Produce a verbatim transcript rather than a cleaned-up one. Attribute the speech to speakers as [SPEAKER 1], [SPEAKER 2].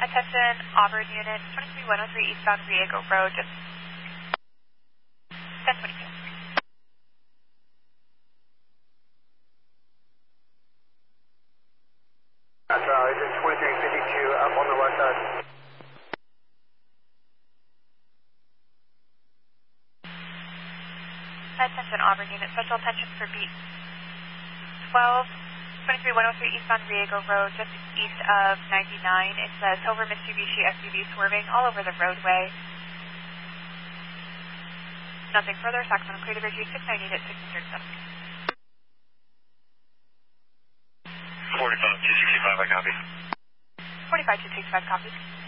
[SPEAKER 1] Attention, Auburn Unit, twenty-three one oh three eastbound Riego Road, just ten twenty-two.
[SPEAKER 2] That's uh, engine twenty-three fifty-two up on the west side.
[SPEAKER 1] Attention, Auburn Unit, special attention for beat twelve, twenty-three one oh three eastbound Riego Road, just east of ninety-nine. It's a silver Mitsubishi S U V swerving all over the roadway. Nothing further, Saxon clear to Virginia six nine unit six hundred seven.
[SPEAKER 3] forty-five two sixty-five, I copy.
[SPEAKER 1] forty-five two sixty-five, copy.